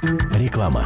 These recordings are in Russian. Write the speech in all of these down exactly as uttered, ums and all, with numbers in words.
Реклама.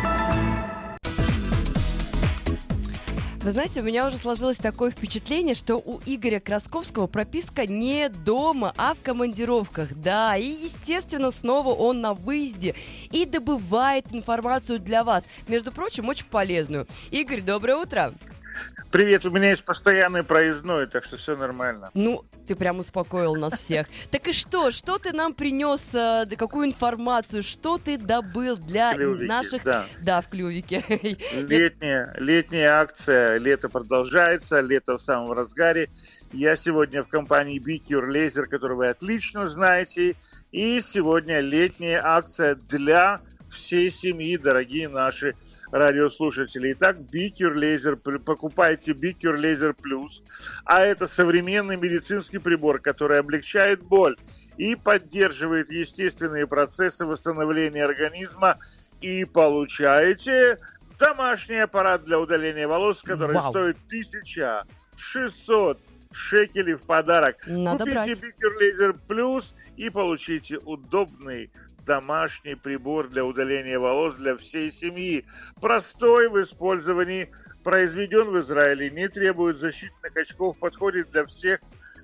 Вы знаете, у меня уже сложилось такое впечатление, что у Игоря Красковского прописка не дома, а в командировках. Да, и, естественно, снова он на выезде и добывает информацию для вас. Между прочим, очень полезную. Игорь, доброе утро. Привет, у меня есть постоянный проездной, так что все нормально. Ну, ты прям успокоил нас всех. Так и что? Что ты нам принес, э, какую информацию, что ты добыл для Клювики, наших... да. Да, в клювике. Летняя, летняя акция, лето продолжается, лето в самом разгаре. Я сегодня в компании BeCure Laser, которую вы отлично знаете. И сегодня летняя акция для всей семьи, дорогие наши радиослушатели. Итак, BeCure Laser, покупайте BeCure Laser Plus, а это современный медицинский прибор, который облегчает боль и поддерживает естественные процессы восстановления организма, и получаете домашний аппарат для удаления волос, который Вау. стоит тысяча шестьсот шекелей в подарок. Надо Купите брать. BeCure Laser Plus и получите удобный домашний прибор для удаления волос для всей семьи. Простой в использовании, произведен в Израиле, не требует защитных очков, подходит для всех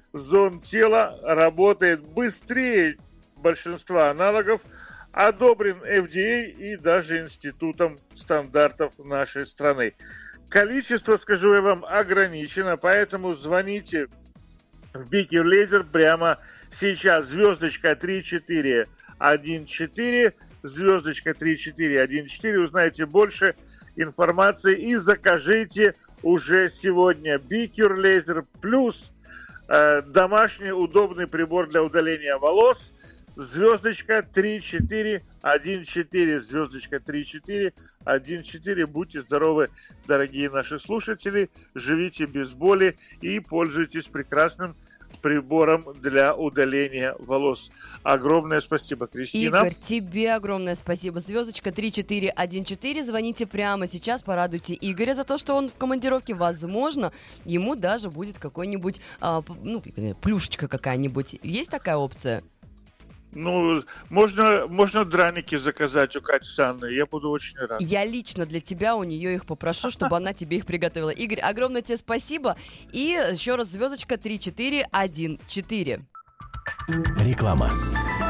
зон тела, работает быстрее большинства аналогов, одобрен эф ди эй и даже Институтом стандартов нашей страны. Количество, скажу я вам, ограничено, поэтому звоните в BeCure Laser прямо сейчас. Звездочка три четыре один четыре, звездочка три четыре один четыре. Узнаете больше информации и закажите уже сегодня BeCure Laser Plus, э, домашний удобный прибор для удаления волос. Звездочка три четыре один четыре, звездочка три четыре один четыре. Будьте здоровы, дорогие наши слушатели, живите без боли и пользуйтесь прекрасным прибором для удаления волос. Огромное спасибо, Кристина. Игорь, тебе огромное спасибо. Звездочка три четыре один четыре. Звоните прямо сейчас, порадуйте Игоря за то, что он в командировке. Возможно, ему даже будет какой-нибудь, а, ну, плюшечка какая-нибудь. Есть такая опция? Ну, можно, можно драники заказать у Кати с Анной. Я буду очень рад. Я лично для тебя у нее их попрошу, чтобы она тебе их приготовила. Игорь, огромное тебе спасибо. И еще раз звездочка три четыре один четыре. Реклама.